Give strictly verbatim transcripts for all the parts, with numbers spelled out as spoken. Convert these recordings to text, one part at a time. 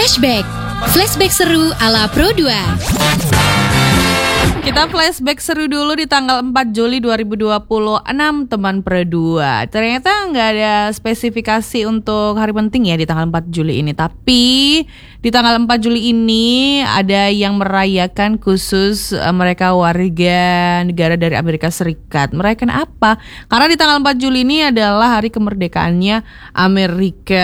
Flashback, flashback seru ala Pro dua. Kita flashback seru dulu di tanggal empat Juli dua ribu dua puluh enam, teman Pro dua. Ternyata nggak ada spesifikasi untuk hari penting ya di tanggal empat Juli ini. Tapi di tanggal empat Juli ini ada yang merayakan khusus uh, mereka warga negara dari Amerika Serikat. Merayakan apa? Karena di tanggal empat Juli ini adalah hari kemerdekaannya Amerika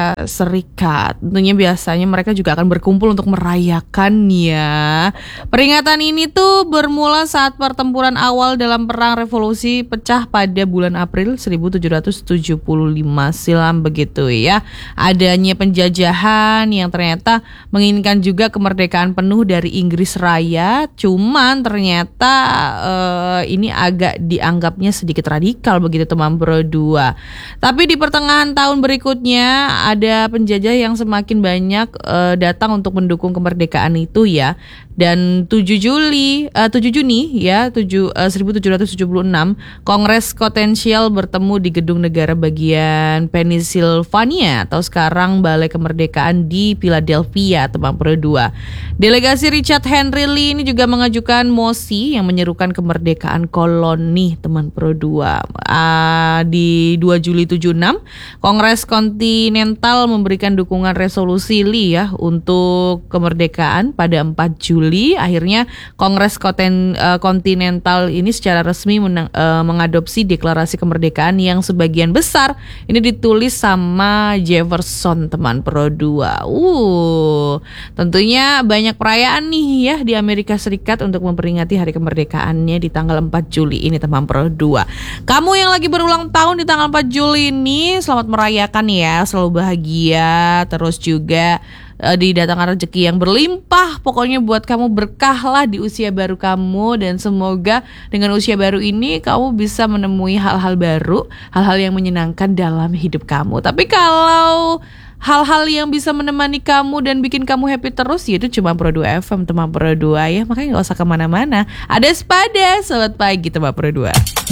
Serikat. Tentunya biasanya mereka juga akan berkumpul untuk merayakannya. Peringatan ini tuh bermula saat pertempuran awal dalam Perang Revolusi pecah pada bulan April seribu tujuh ratus tujuh puluh lima silam begitu ya. Adanya penjajahan yang ternyata menginginkan juga kemerdekaan penuh dari Inggris Raya. Cuman ternyata uh, ini agak dianggapnya sedikit radikal begitu teman Pro dua. Tapi di pertengahan tahun berikutnya ada penjajah yang semakin banyak uh, datang untuk mendukung kemerdekaan itu ya. Dan tujuh Juli, uh, tujuh Juni ya, tujuh, uh, seribu tujuh ratus tujuh puluh enam, Kongres Continental bertemu di Gedung Negara bagian Pennsylvania atau sekarang Balai Kemerdekaan di Philadelphia, teman Pro dua. Delegasi Richard Henry Lee ini juga mengajukan mosi yang menyerukan kemerdekaan koloni, teman Pro dua. Uh, di dua Juli tujuh puluh enam, Kongres Continental memberikan dukungan resolusi Lee ya untuk kemerdekaan pada empat Juli. Akhirnya Kongres Continental ini secara resmi menang, uh, mengadopsi deklarasi kemerdekaan yang sebagian besar ini ditulis sama Jefferson, teman Pro dua. Uh, tentunya banyak perayaan nih ya di Amerika Serikat untuk memperingati hari kemerdekaannya di tanggal empat Juli ini, teman Pro dua. Kamu yang lagi berulang tahun di tanggal empat Juli ini, selamat merayakan ya, selalu bahagia, terus juga didatangkan rezeki yang berlimpah. Pokoknya buat kamu berkah lah di usia baru kamu. Dan semoga dengan usia baru ini kamu bisa menemui hal-hal baru, hal-hal yang menyenangkan dalam hidup kamu. Tapi kalau hal-hal yang bisa menemani kamu dan bikin kamu happy terus, ya itu cuma Pro dua F M, teman Pro dua ya. Makanya gak usah kemana-mana. Ada Sepada, selamat pagi teman Pro dua.